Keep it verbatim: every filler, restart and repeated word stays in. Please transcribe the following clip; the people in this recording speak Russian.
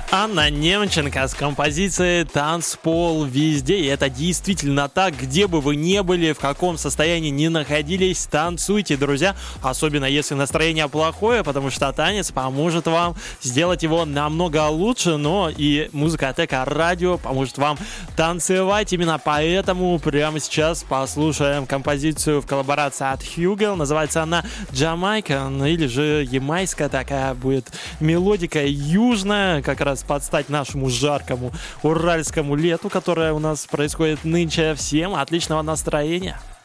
Анна Немченко с композицией «Танцпол везде». И это действительно так, где бы вы ни были, в каком состоянии ни находились, танцуйте, друзья. Особенно если настроение плохое, потому что танец поможет вам сделать его намного лучше. Но и музыка-тека радио поможет вам танцевать. Именно поэтому прямо сейчас послушаем композицию в коллаборации от Хьюгел. Называется она «Джамайка», или же ямайская такая будет мелодика, южная, как раз под стать нашему жаркому уральскому лету, которое у нас происходит нынче. Всем отличного настроения!